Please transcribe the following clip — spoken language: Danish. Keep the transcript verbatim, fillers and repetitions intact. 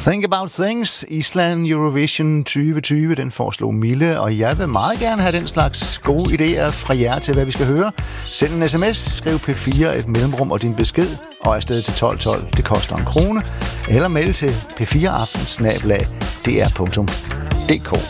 Think About Things, Island Eurovision tyve tyve, den foreslog Mille, og jeg vil meget gerne have den slags gode idéer fra jer til, hvad vi skal høre. Send en sms, skriv P fire, et mellemrum og din besked, og afsted til tolv tolv, det koster en krone, eller mail til p fire aften snabel-a d r punktum d k.